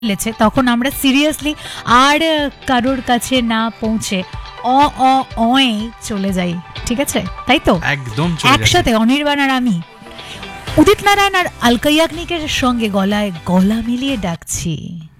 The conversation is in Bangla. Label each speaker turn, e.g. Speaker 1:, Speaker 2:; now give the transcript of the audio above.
Speaker 1: ফেলেছে, তখন আমরা সিরিয়াসলি আর কারোর কাছে না পৌঁছে অ অ অয়ে চলে যাই, ঠিক আছে? তাই তো
Speaker 2: একদম চলে যাচ্ছে।
Speaker 1: একসাথে অনির্বাণ আর আমি উদিত নারায়ণ আর আলকা ইয়াগনিকের সঙ্গে গলায় গলা মিলিয়ে ডাকছি।